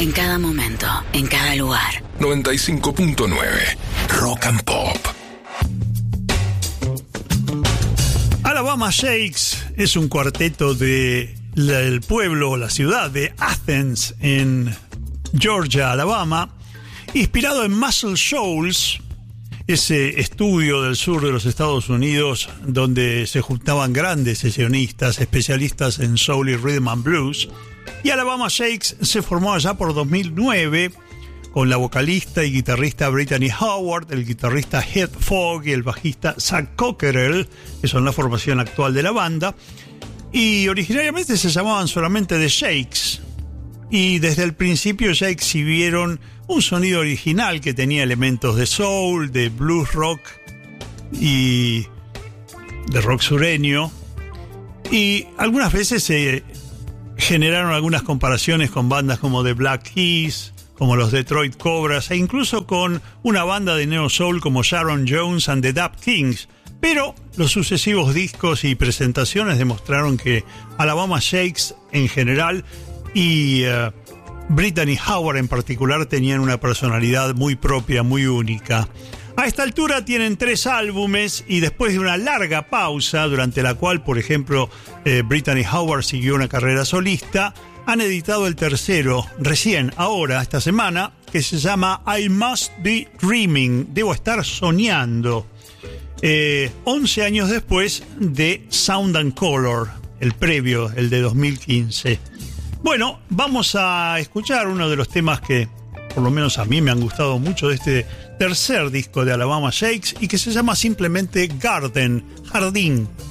En cada momento, en cada lugar. 95.9 Rock and Pop. Alabama Shakes es un cuarteto del pueblo, la ciudad de Athens, en Georgia, Alabama, inspirado en Muscle Shoals, ese estudio del sur de los Estados Unidos donde se juntaban grandes sesionistas, especialistas en soul y rhythm and blues. Y Alabama Shakes se formó allá por 2009 con la vocalista y guitarrista Brittany Howard, el guitarrista Heath Fogg y el bajista Zach Cockerell, que son la formación actual de la banda. Y originariamente se llamaban solamente The Shakes. Y desde el principio ya exhibieron un sonido original que tenía elementos de soul, de blues rock y de rock sureño. Y algunas veces se generaron algunas comparaciones con bandas como The Black Keys, como los Detroit Cobras, e incluso con una banda de neo soul como Sharon Jones and the Dap Kings. Pero los sucesivos discos y presentaciones demostraron que Alabama Shakes en general y Brittany Howard en particular tenían una personalidad muy propia, muy única. A esta altura tienen 3 álbumes y después de una larga pausa, durante la cual, por ejemplo, Brittany Howard siguió una carrera solista, han editado el tercero, recién, ahora, esta semana, que se llama I Must Be Dreaming, debo estar soñando, 11 años después de Sound and Color, el previo, el de 2015. Bueno, vamos a escuchar uno de los temas que por lo menos a mí me han gustado mucho de este tercer disco de Alabama Shakes y que se llama simplemente Garden, Jardín.